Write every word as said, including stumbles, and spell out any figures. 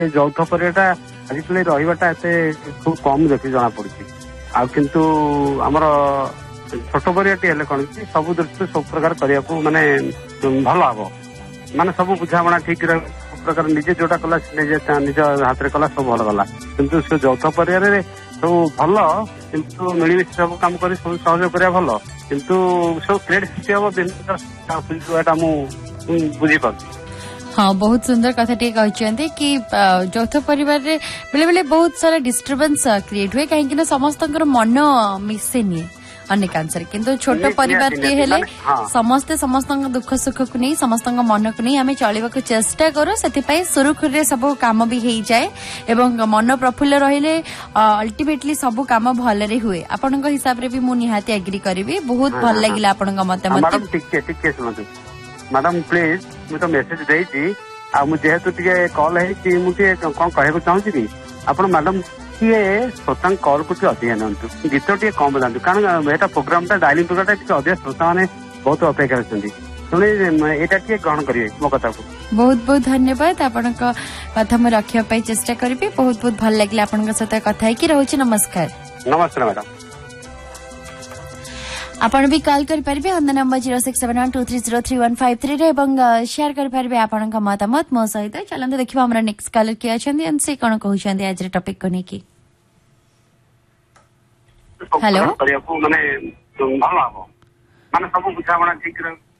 ଯୌଥ ପରିବାରଟା ଆଜିକାଲି ରହିବାଟା ଏତେ ଖୁବ କମ ଦେଖି ଜଣା ପଡୁଛି। ଆଉ କିନ୍ତୁ ଆମର ଛୋଟ ପରିବାରଟି ହେଲେ କଣ କି ସବୁ ଦୃଷ୍ଟିରୁ ସବୁ ପ୍ରକାର କରିବାକୁ ମାନେ ଭଲ ହବ, ମାନେ ସବୁ ବୁଝାମଣା ଠିକ ରହିବ, ସବୁ ପ୍ରକାର ନିଜେ ଯୋଉଟା କଲା ନିଜେ ନିଜ ହାତରେ କଲା ସବୁ ଭଲ କଲା। କିନ୍ତୁ ସେ ଯୌଥ ପରିବାରରେ ସବୁ ଭଲ, କିନ୍ତୁ ମିଳିମିଶି ସବୁ କାମ କରି ସବୁ ସହଯୋଗ କରିବା ଭଲ, କିନ୍ତୁ ସବୁ କ୍ରେଡ୍ ସୃଷ୍ଟି ହବ ଏଟା ମୁଁ ବୁଝିପାରୁଛି। हाँ, बहुत सुंदर कथा टे कहते कि यौथ परिवार रे बेले बेले बहुत सारा डिस्टर्बेंस क्रिएट हुए कहीं समस्त मन मिसेनी अनेकांशरे, किंतु छोट परिवार टे हेले समस्ते समस्त दुख सुख को नहीं समस्त मन को नहीं आम चलवा चेष्टा करूँ, से सुरुखुरी सब काम भी हो जाए एवं मन प्रफुल्ल रहिले अल्टीमेटली सब काम भलरे हुए। आपण हिसाब रे भी मु निहाती एग्री करिवि। बहुत भल लागिला आपण मतामत। मैडम प्लीज मुझे तो मेसेज देती जेहेतु टे कल है मुझे कौन कहना चाहूँगी कि आप मैडम किए श्रोता कल को अधिक नि गीत टे कम बजातु, कारण यहाँ प्रोग्राम डायलिंग प्रोग्राम अधिक श्रोता मैंने बहुत अपेक्षा अच्छी शुणी यहाँ टे ग्रहण करेंगे मो कथा को। बहुत बहुत धन्यवाद। आपण कथा मुझे रखा चेष्टा करी। बहुत बहुत भल लगे आपण सहित कथा है रोचे। नमस्कार। नमस्कार मैडम। आपण भी कॉल कर पारे on the number zero six seven one two three zero three one five three रे एवं शेयर कर पारे आपण मतामत मो सहित। चलते देखिए हमरा नेक्स्ट कॉलर किए अच्छा से कौन कहते आज टॉपिक को लेकिन। हेलो माने सब बुझामणा ठीक